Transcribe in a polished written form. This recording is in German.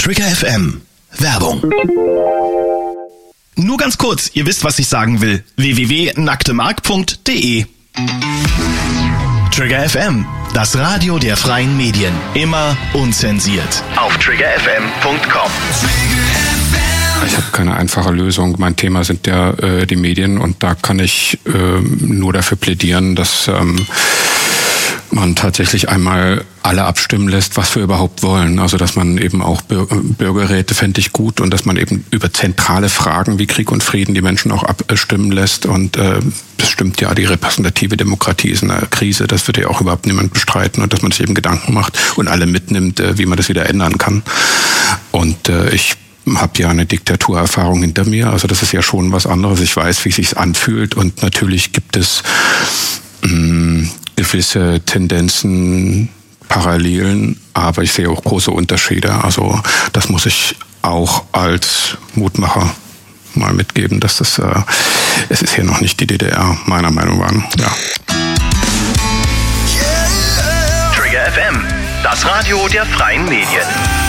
Trigger FM. Werbung. Nur ganz kurz, ihr wisst, was ich sagen will. www.nacktemark.de. Trigger FM, das Radio der freien Medien. Immer unzensiert. Auf triggerfm.com. Ich habe keine einfache Lösung. Mein Thema sind ja die Medien und da kann ich nur dafür plädieren, dass man tatsächlich einmal alle abstimmen lässt, was wir überhaupt wollen. Also dass man eben auch Bürgerräte fände ich gut und dass man eben über zentrale Fragen wie Krieg und Frieden die Menschen auch abstimmen lässt. Und das stimmt ja, die repräsentative Demokratie ist in einer Krise, das wird ja auch überhaupt niemand bestreiten. Und dass man sich eben Gedanken macht und alle mitnimmt, wie man das wieder ändern kann. Und ich habe ja eine Diktaturerfahrung hinter mir, also das ist ja schon was anderes. Ich weiß, wie es sich anfühlt und natürlich gibt es gewisse Tendenzen, Parallelen, aber ich sehe auch große Unterschiede. Also das muss ich auch als Mutmacher mal mitgeben, dass es ist hier noch nicht die DDR, meiner Meinung nach. Ja. Trigger FM, das Radio der freien Medien.